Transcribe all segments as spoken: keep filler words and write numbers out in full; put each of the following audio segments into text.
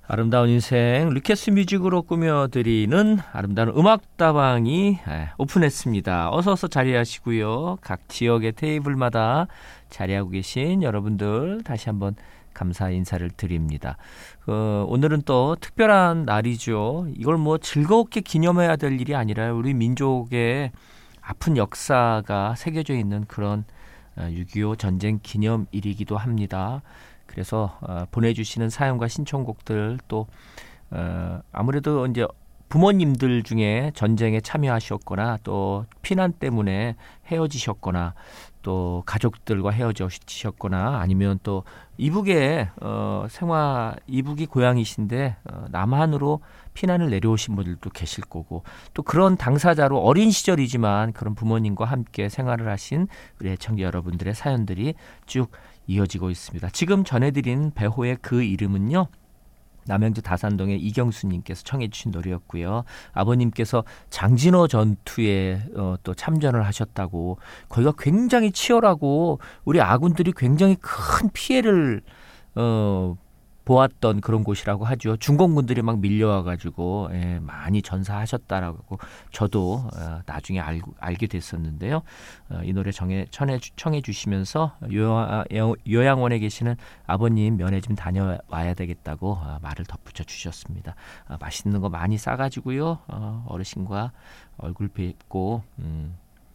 아름다운 인생 리퀘스트 뮤직으로 꾸며드리는 아름다운 음악다방이 오픈했습니다. 어서 어서 자리하시고요. 각 지역의 테이블마다 자리하고 계신 여러분들 다시 한번 감사 인사를 드립니다. 어, 오늘은 또 특별한 날이죠. 이걸 뭐 즐겁게 기념해야 될 일이 아니라 우리 민족의 아픈 역사가 새겨져 있는 그런 육이오 전쟁 기념일이기도 합니다. 그래서 어, 보내주시는 사연과 신청곡들 또 어, 아무래도 이제 부모님들 중에 전쟁에 참여하셨거나 또 피난 때문에 헤어지셨거나 또 가족들과 헤어지셨거나 아니면 또 이북에 어, 생활 이북이 고향이신데 어, 남한으로 피난을 내려오신 분들도 계실 거고 또 그런 당사자로 어린 시절이지만 그런 부모님과 함께 생활을 하신 우리 애청자 여러분들의 사연들이 쭉 이어지고 있습니다. 지금 전해드린 배호의 그 이름은요. 남양주 다산동의 이경수님께서 청해 주신 노래였고요. 아버님께서 장진호 전투에 어, 또 참전을 하셨다고 거기가 굉장히 치열하고 우리 아군들이 굉장히 큰 피해를 어, 보았던 그런 곳이라고 하죠. 중공군들이 막 밀려와가지고 예, 많이 전사하셨다라고 저도 어, 나중에 알, 알게 됐었는데요. 어, 이 노래 정해, 청해, 청해 주시면서 요양, 요양원에 계시는 아버님 면회 좀 다녀와야 되겠다고 어, 말을 덧붙여 주셨습니다. 어, 맛있는 거 많이 싸가지고요. 어, 어르신과 얼굴 뵙고 음,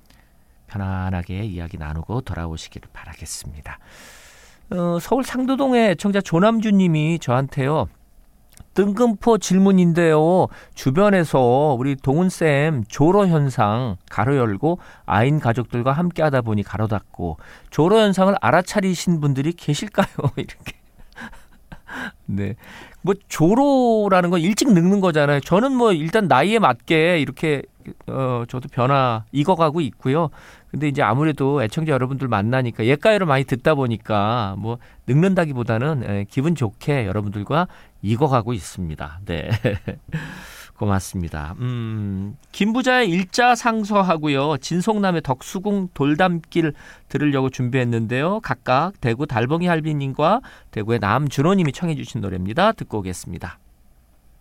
편안하게 이야기 나누고 돌아오시기를 바라겠습니다. 어, 서울 상도동의 애청자 조남주님이 저한테요. 뜬금포 질문인데요. 주변에서 우리 동훈쌤 조로 현상 가로 열고 아인 가족들과 함께 하다 보니 가로 닫고 조로 현상을 알아차리신 분들이 계실까요? 이렇게. 네. 뭐 조로라는 건 일찍 늙는 거잖아요. 저는 뭐 일단 나이에 맞게 이렇게 어, 저도 변화 익어가고 있고요. 근데 이제 아무래도 애청자 여러분들 만나니까 옛가요를 많이 듣다 보니까 뭐 늙는다기보다는 에, 기분 좋게 여러분들과 익어가고 있습니다. 네. 고맙습니다. 음, 김부자의 일자상서하고요. 진송남의 덕수궁 돌담길 들으려고 준비했는데요. 각각 대구 달봉이 할비님과 대구의 남준호님이 청해 주신 노래입니다. 듣고 오겠습니다.